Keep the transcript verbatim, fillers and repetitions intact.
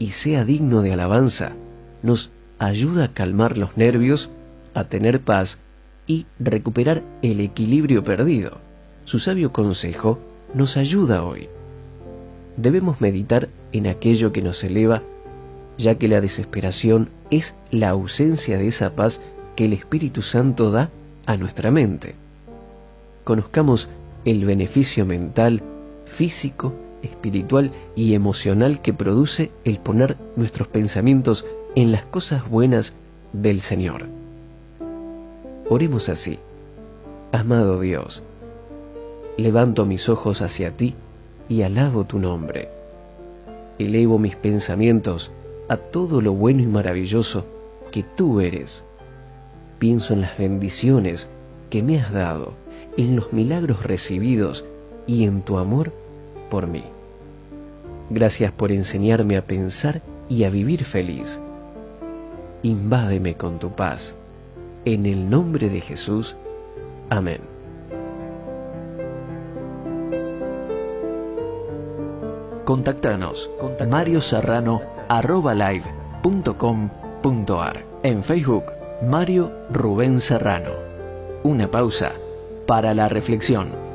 y sea digno de alabanza, nos ayuda a calmar los nervios, a tener paz y recuperar el equilibrio perdido. Su sabio consejo nos ayuda hoy. Debemos meditar en aquello que nos eleva, ya que la desesperación es la ausencia de esa paz que el Espíritu Santo da a nuestra mente. Conozcamos el beneficio mental, físico, espiritual y emocional que produce el poner nuestros pensamientos en las cosas buenas del Señor. Oremos así. Amado Dios, levanto mis ojos hacia ti y alabo tu nombre. Elevo mis pensamientos a todo lo bueno y maravilloso que tú eres. Pienso en las bendiciones que me has dado, en los milagros recibidos y en tu amor por mí. Gracias por enseñarme a pensar y a vivir feliz. Invádeme con tu paz. En el nombre de Jesús. Amén. Contactanos con mario serrano arroba live punto com punto ar. En Facebook, Mario Rubén Serrano. Una pausa para la reflexión.